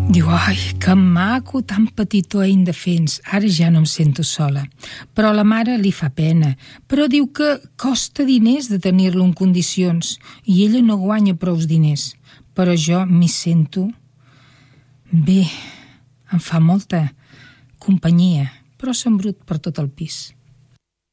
Diu, ai, que maco, tan petitó i indefens, ara ja no em sento sola. Però a la mare li fa pena, però diu que costa diners de tenir-lo en condicions i ella no guanya prous diners. Però jo m'hi sento bé, em fa molta companyia, però s'embrut per tot el pis.